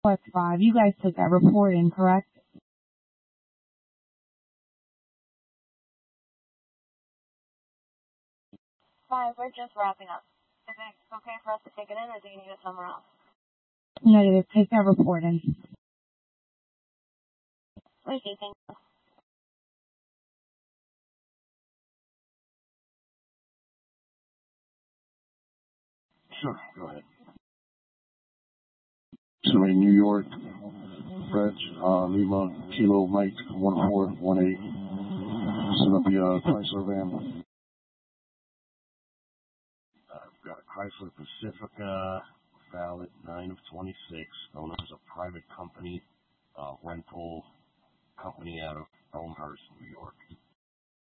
What's 5? You guys took that report in, correct? 5, we're just wrapping up. Is it okay for us to take it in, or do you need it somewhere else? Negative. Take that report in. Wait, thank you. Sure, go ahead. Survey, New York, Fred, Lima, Kilo, Mike, 1418. Set up the Chrysler van. I've got a Chrysler Pacifica, valid 9 of 26. Owner is a private company, rental company out of Elmhurst, New York.